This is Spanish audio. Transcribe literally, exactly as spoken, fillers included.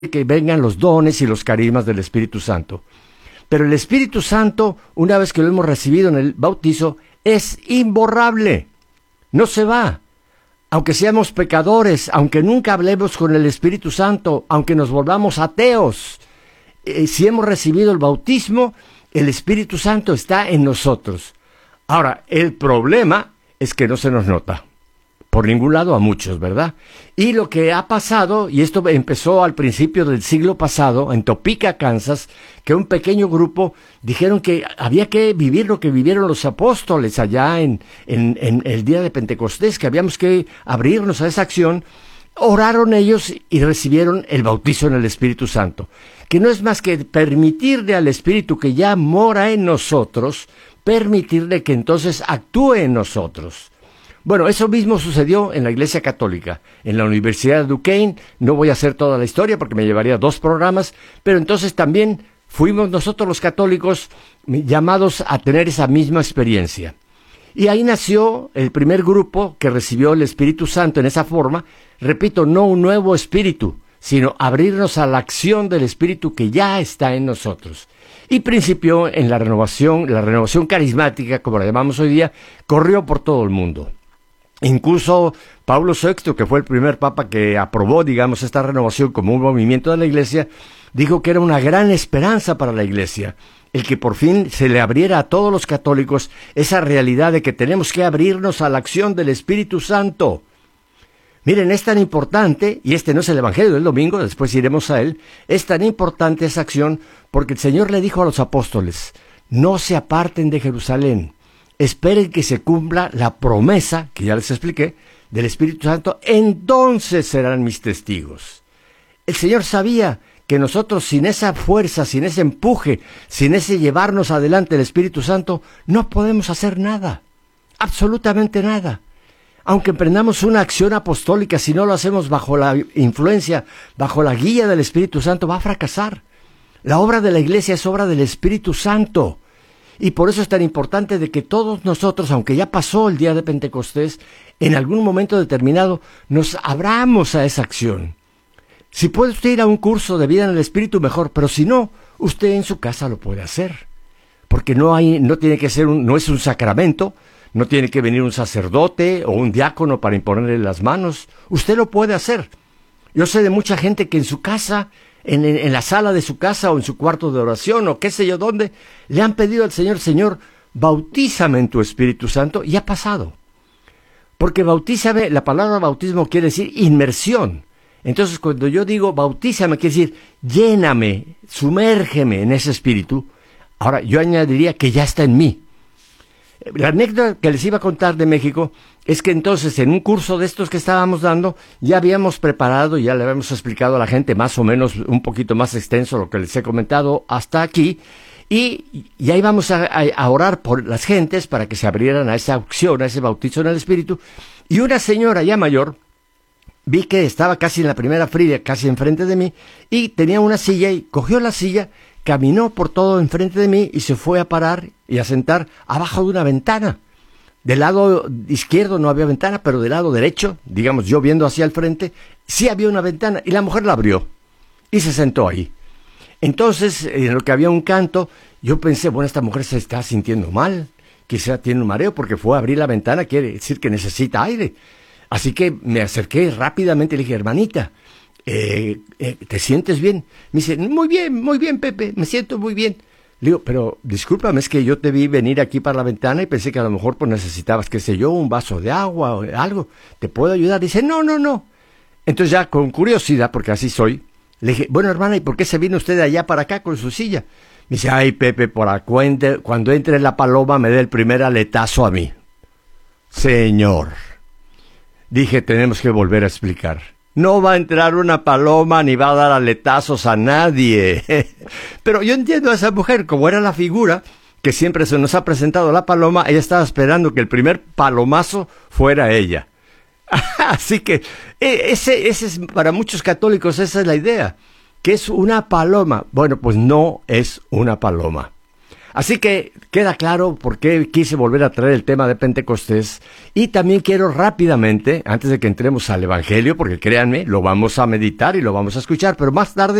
que vengan los dones y los carismas del Espíritu Santo. Pero el Espíritu Santo, una vez que lo hemos recibido en el bautizo, es imborrable. No se va. Aunque seamos pecadores, aunque nunca hablemos con el Espíritu Santo, aunque nos volvamos ateos, eh, si hemos recibido el bautismo, el Espíritu Santo está en nosotros. Ahora, el problema es que no se nos nota. Por ningún lado a muchos, ¿verdad? Y lo que ha pasado, y esto empezó al principio del siglo pasado, en Topeka, Kansas, que un pequeño grupo dijeron que había que vivir lo que vivieron los apóstoles allá en, en, en el día de Pentecostés, que habíamos que abrirnos a esa acción. Oraron ellos y recibieron el bautizo en el Espíritu Santo, que no es más que permitirle al Espíritu que ya mora en nosotros, permitirle que entonces actúe en nosotros. Bueno, eso mismo sucedió en la Iglesia Católica, en la Universidad de Duquesne. No voy a hacer toda la historia porque me llevaría dos programas, pero entonces también fuimos nosotros los católicos llamados a tener esa misma experiencia. Y ahí nació el primer grupo que recibió el Espíritu Santo en esa forma. Repito, no un nuevo espíritu, sino abrirnos a la acción del Espíritu que ya está en nosotros. Y principió en la renovación, la renovación carismática, como la llamamos hoy día, corrió por todo el mundo. Incluso Pablo sexto, que fue el primer papa que aprobó, digamos, esta renovación como un movimiento de la Iglesia, dijo que era una gran esperanza para la Iglesia, el que por fin se le abriera a todos los católicos esa realidad de que tenemos que abrirnos a la acción del Espíritu Santo. Miren, es tan importante, y este no es el Evangelio del domingo, después iremos a él, es tan importante esa acción porque el Señor le dijo a los apóstoles, no se aparten de Jerusalén, esperen que se cumpla la promesa, que ya les expliqué, del Espíritu Santo, entonces serán mis testigos. El Señor sabía que nosotros sin esa fuerza, sin ese empuje, sin ese llevarnos adelante el Espíritu Santo, no podemos hacer nada, absolutamente nada. Aunque emprendamos una acción apostólica, si no lo hacemos bajo la influencia, bajo la guía del Espíritu Santo, va a fracasar. La obra de la Iglesia es obra del Espíritu Santo. Y por eso es tan importante de que todos nosotros, aunque ya pasó el día de Pentecostés, en algún momento determinado nos abramos a esa acción. Si puede usted ir a un curso de vida en el Espíritu, mejor, pero si no, usted en su casa lo puede hacer. Porque no hay, no tiene que ser un, no es un sacramento, no tiene que venir un sacerdote o un diácono para imponerle las manos. Usted lo puede hacer. Yo sé de mucha gente que en su casa, En, en, en la sala de su casa o en su cuarto de oración o qué sé yo dónde, le han pedido al Señor, Señor, bautízame en tu Espíritu Santo, y ha pasado. Porque bautízame, la palabra bautismo quiere decir inmersión. Entonces cuando yo digo bautízame, quiere decir lléname, sumérgeme en ese Espíritu. Ahora yo añadiría que ya está en mí. La anécdota que les iba a contar de México es que entonces en un curso de estos que estábamos dando ya habíamos preparado, ya le habíamos explicado a la gente más o menos un poquito más extenso lo que les he comentado hasta aquí, y ya íbamos a, a, a orar por las gentes para que se abrieran a esa opción, a ese bautizo en el Espíritu, y una señora ya mayor, vi que estaba casi en la primera fila, casi enfrente de mí, y tenía una silla y cogió la silla, caminó por todo enfrente de mí y se fue a parar y a sentar abajo de una ventana. Del lado izquierdo no había ventana, pero del lado derecho, digamos yo viendo hacia el frente, sí había una ventana, y la mujer la abrió y se sentó ahí. Entonces, en lo que había un canto, yo pensé, bueno, esta mujer se está sintiendo mal, quizá tiene un mareo porque fue a abrir la ventana, quiere decir que necesita aire. Así que me acerqué rápidamente y le dije, hermanita, Eh, eh, ¿te sientes bien? Me dice, muy bien, muy bien, Pepe, me siento muy bien. Le digo, pero discúlpame, es que yo te vi venir aquí para la ventana y pensé que a lo mejor pues necesitabas, qué sé yo, un vaso de agua o algo. ¿Te puedo ayudar? Dice, no, no, no. Entonces ya con curiosidad, porque así soy, le dije, bueno, hermana, ¿y por qué se vino usted de allá para acá con su silla? Me dice, ay, Pepe, por acuente, cuando entre la paloma me dé el primer aletazo a mí. Señor, dije, tenemos que volver a explicar. No va a entrar una paloma ni va a dar aletazos a nadie. Pero yo entiendo a esa mujer, como era la figura que siempre se nos ha presentado la paloma, ella estaba esperando que el primer palomazo fuera ella. Así que ese, ese es, para muchos católicos esa es la idea, que es una paloma. Bueno, pues no es una paloma. Así que queda claro por qué quise volver a traer el tema de Pentecostés. Y también quiero rápidamente, antes de que entremos al Evangelio, porque créanme, lo vamos a meditar y lo vamos a escuchar, pero más tarde